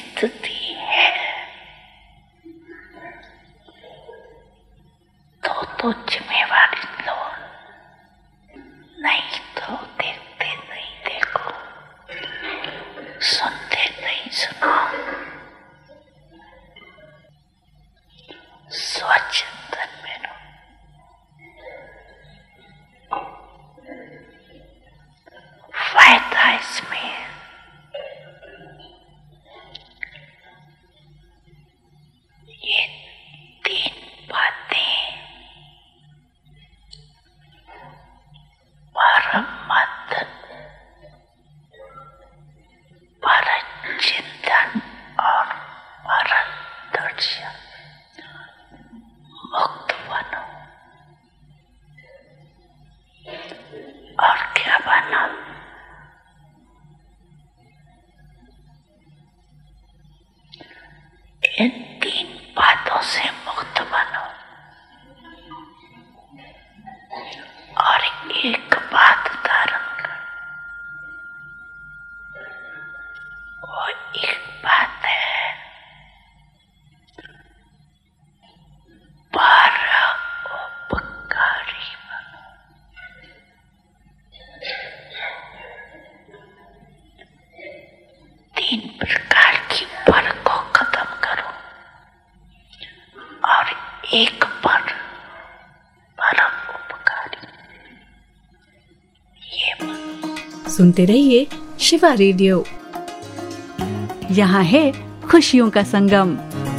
स्तुति है तो जिम्मेवारी लो, नहीं तो देखते नहीं देखो, सुनते नहीं सुनो। स्वचिंतन में रहो, फायदा इसमें ये तीन बातें परम मंथन, परम चिंतन और परम दर्शन। मुक्त बनो और क्या बनो? इन तीन बातों से मुक्त बनो और एक बात धारण कर। वो एक बात है परोपकारी बनो। तीन प्रकार की पर को खत्म करो और एक पर परोपकारी। ये सुनते रहिए शिवा रेडियो, यहाँ है खुशियों का संगम।